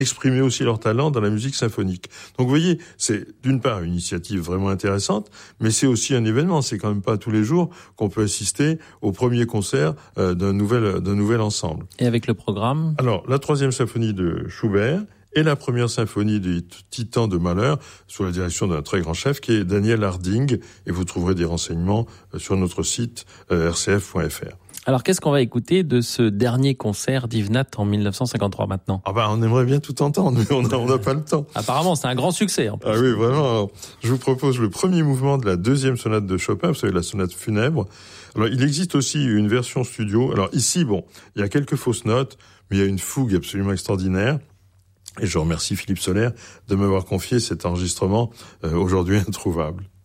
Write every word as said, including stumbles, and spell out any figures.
exprimer aussi leur talent dans la musique symphonique. Donc vous voyez, c'est d'une part une initiative vraiment intéressante, mais c'est aussi un événement. C'est quand même pas tous les jours qu'on peut assister au premier concert euh, d'un nouvel d'un nouvel ensemble. Et avec le programme ? Alors, la troisième symphonie de Schubert et la première symphonie du Titan de Mahler, sous la direction d'un très grand chef qui est Daniel Harding, et vous trouverez des renseignements sur notre site euh, r c f point f r. Alors, qu'est-ce qu'on va écouter de ce dernier concert d'Yves Nat en dix-neuf cent cinquante-trois maintenant ? Ah bah, on aimerait bien tout entendre, mais on n'a on n'a pas le temps. Apparemment, c'est un grand succès. En plus. Ah oui, vraiment. Alors, je vous propose le premier mouvement de la deuxième sonate de Chopin, vous savez, la sonate funèbre. Alors, il existe aussi une version studio. Alors ici, bon, il y a quelques fausses notes, mais il y a une fougue absolument extraordinaire. Et je remercie Philippe Soler de m'avoir confié cet enregistrement euh, aujourd'hui introuvable.